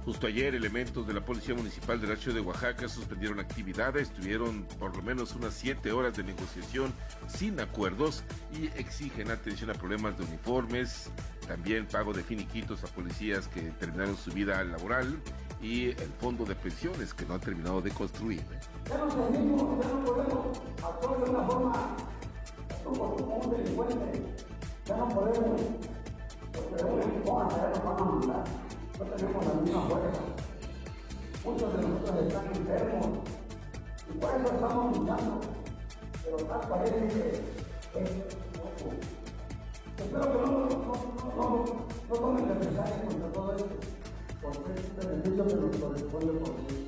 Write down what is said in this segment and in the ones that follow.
Justo ayer, elementos de la Policía Municipal de la Ciudad de Oaxaca suspendieron actividades, tuvieron por lo menos unas 7 horas de negociación sin acuerdos y exigen atención a problemas de uniformes, también pago de finiquitos a policías que terminaron su vida laboral y el fondo de pensiones que no han terminado de construir. Ya no podemos actuar de una forma como un delincuente, ya no podemos, porque un uniforme ya nos van a mandar. No tenemos la misma fuerza. Muchos de nosotros están enfermos y por eso estamos luchando. Pero tal parece que es poco. Espero que no tomen represalias contra todo esto, porque es un beneficio que nos corresponde por Dios.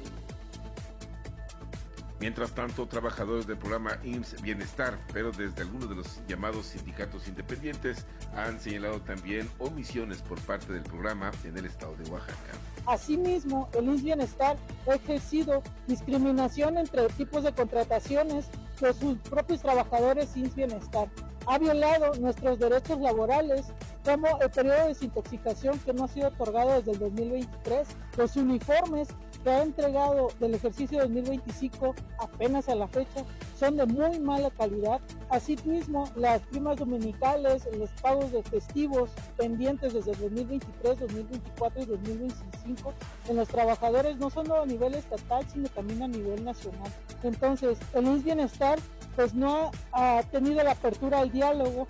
Mientras tanto, trabajadores del programa IMSS Bienestar, pero desde algunos de los llamados sindicatos independientes, han señalado también omisiones por parte del programa en el estado de Oaxaca. Asimismo, el IMSS Bienestar ha ejercido discriminación entre tipos de contrataciones de sus propios trabajadores IMSS Bienestar. Ha violado nuestros derechos laborales, como el periodo de desintoxicación que no ha sido otorgado desde el 2023, los uniformes que ha entregado del ejercicio 2025 apenas a la fecha son de muy mala calidad. Asimismo, las primas dominicales, los pagos de festivos pendientes desde el 2023, 2024 y 2025 en los trabajadores no solo a nivel estatal, sino también a nivel nacional. Entonces, el IMSS Bienestar pues no ha tenido la apertura al diálogo.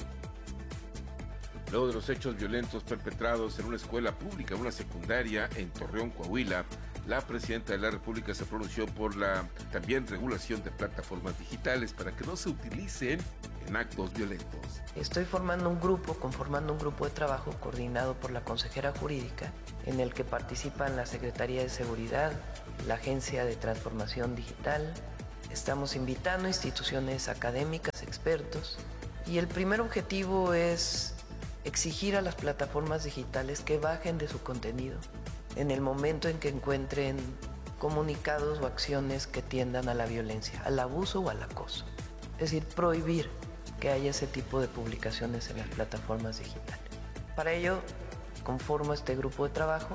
Luego de los hechos violentos perpetrados en una escuela pública, una secundaria en Torreón, Coahuila, la presidenta de la República se pronunció por la también regulación de plataformas digitales para que no se utilicen en actos violentos. Estoy conformando un grupo de trabajo coordinado por la consejera jurídica, en el que participan la Secretaría de Seguridad, la Agencia de Transformación Digital. Estamos invitando a instituciones académicas, expertos, y el primer objetivo es exigir a las plataformas digitales que bajen de su contenido en el momento en que encuentren comunicados o acciones que tiendan a la violencia, al abuso o al acoso. Es decir, prohibir que haya ese tipo de publicaciones en las plataformas digitales. Para ello, conformo este grupo de trabajo.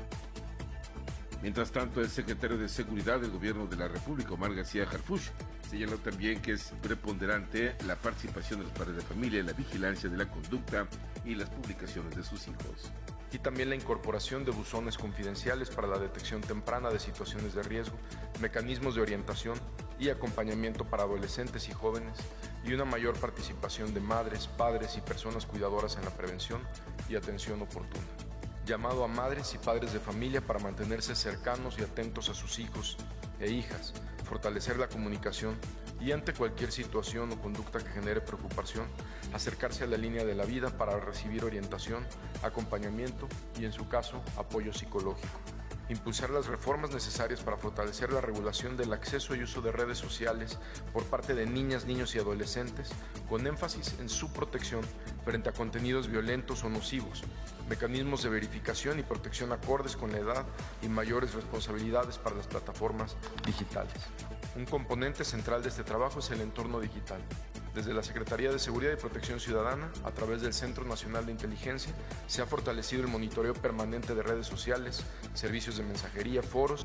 Mientras tanto, el secretario de Seguridad del Gobierno de la República, Omar García Harfuch, señaló también que es preponderante la participación de los padres de familia en la vigilancia de la conducta y las publicaciones de sus hijos. Y también la incorporación de buzones confidenciales para la detección temprana de situaciones de riesgo, mecanismos de orientación y acompañamiento para adolescentes y jóvenes, y una mayor participación de madres, padres y personas cuidadoras en la prevención y atención oportuna. Llamado a madres y padres de familia para mantenerse cercanos y atentos a sus hijos e hijas, fortalecer la comunicación y ante cualquier situación o conducta que genere preocupación, acercarse a la línea de la vida para recibir orientación, acompañamiento y, en su caso, apoyo psicológico. Impulsar las reformas necesarias para fortalecer la regulación del acceso y uso de redes sociales por parte de niñas, niños y adolescentes, con énfasis en su protección frente a contenidos violentos o nocivos, mecanismos de verificación y protección acordes con la edad y mayores responsabilidades para las plataformas digitales. Un componente central de este trabajo es el entorno digital. Desde la Secretaría de Seguridad y Protección Ciudadana, a través del Centro Nacional de Inteligencia, se ha fortalecido el monitoreo permanente de redes sociales, servicios de mensajería, foros.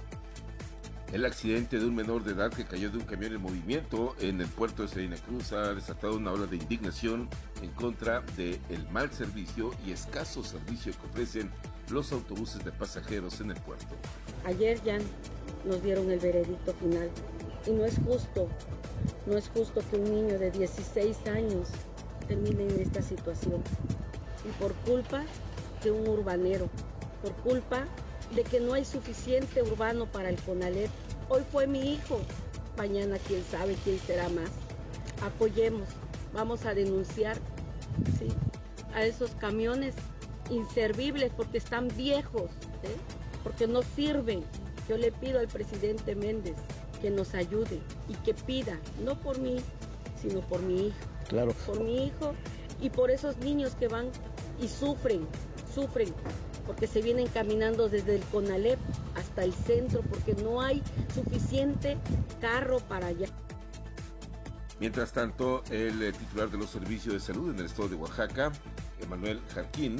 El accidente de un menor de edad que cayó de un camión en movimiento en el puerto de Salina Cruz ha desatado una ola de indignación en contra del mal servicio y escaso servicio que ofrecen los autobuses de pasajeros en el puerto. Ayer ya nos dieron el veredicto final y no es justo que un niño de 16 años termine en esta situación. Y por culpa de un urbanero, por culpa de que no hay suficiente urbano para el CONALEP. Hoy fue mi hijo, mañana quién sabe quién será más. Apoyemos, vamos a denunciar, ¿sí?, a esos camiones inservibles porque están viejos, porque no sirven. Yo le pido al presidente Méndez que nos ayude y que pida, no por mí, sino por mi hijo. Claro. Por mi hijo y por esos niños que van y sufren, porque se vienen caminando desde el CONALEP hasta el centro, porque no hay suficiente carro para allá. Mientras tanto, el titular de los servicios de salud en el estado de Oaxaca, Emanuel Jarquín,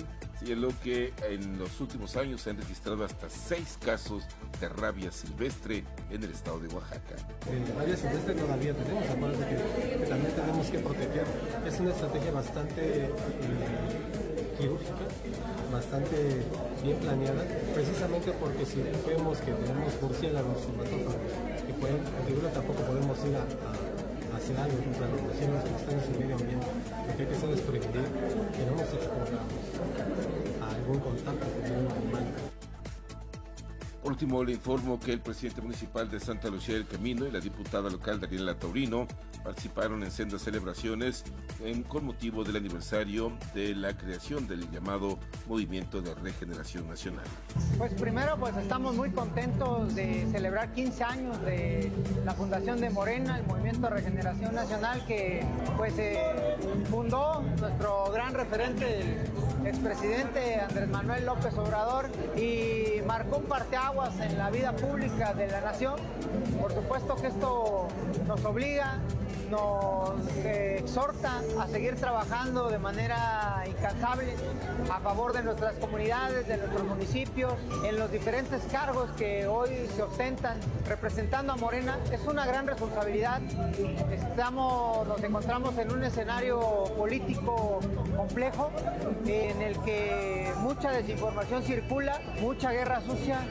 Señaló que en los últimos años se han registrado hasta 6 casos de rabia silvestre en el estado de Oaxaca. Rabia silvestre todavía tenemos, acuérdate que también tenemos que proteger. Es una estrategia bastante quirúrgica, bastante bien planeada, precisamente porque si vemos que tenemos murciélagos y matófagos que pueden, tampoco podemos ir a hacer algo contra los murciélagos que están en su medio ambiente. Lo que hay que hacer es prevenir que no nos expongamos a algún contacto con un animal. Por último, le informo que el presidente municipal de Santa Lucía del Camino y la diputada local Daniela Taurino participaron en sendas celebraciones con motivo del aniversario de la creación del llamado Movimiento de Regeneración Nacional. Pues primero, pues estamos muy contentos de celebrar 15 años de la fundación de Morena, el Movimiento de Regeneración Nacional, que pues fundó nuestro gran referente, el expresidente Andrés Manuel López Obrador, y marcó un parteaguas en la vida pública de la nación. Por supuesto que esto nos obliga, nos exhorta a seguir trabajando de manera incansable a favor de nuestras comunidades, de nuestros municipios, en los diferentes cargos que hoy se ostentan representando a Morena. Es una gran responsabilidad. Nos encontramos en un escenario político complejo en el que mucha desinformación circula, mucha guerra sucia.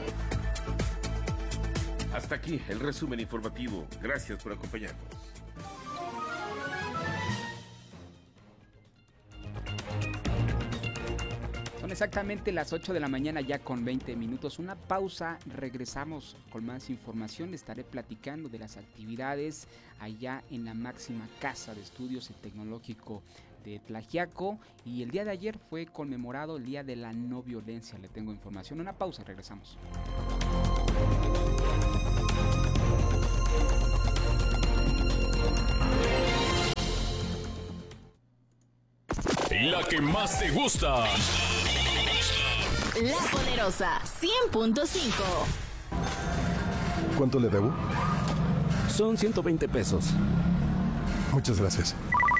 Hasta aquí el resumen informativo. Gracias por acompañarnos. Son exactamente las 8 de la mañana ya con 20 minutos. Una pausa, regresamos con más información. Les estaré platicando de las actividades allá en la máxima casa de estudios el tecnológico de Tlaxiaco. Y el día de ayer fue conmemorado el Día de la No Violencia. Le tengo información. Una pausa, regresamos. La que más te gusta. La Poderosa 100.5. ¿Cuánto le debo? Son 120 pesos. Muchas gracias.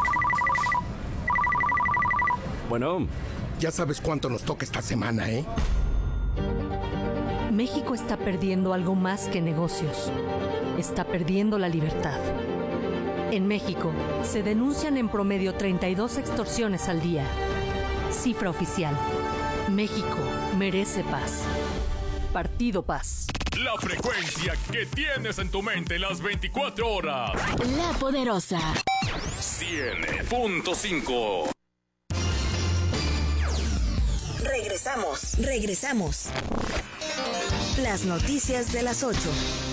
Bueno, ya sabes cuánto nos toca esta semana, ¿eh? México está perdiendo algo más que negocios. Está perdiendo la libertad. En México, se denuncian en promedio 32 extorsiones al día. Cifra oficial. México merece paz. Partido Paz. La frecuencia que tienes en tu mente las 24 horas. La Poderosa 100.5. Regresamos. Las noticias de las 8.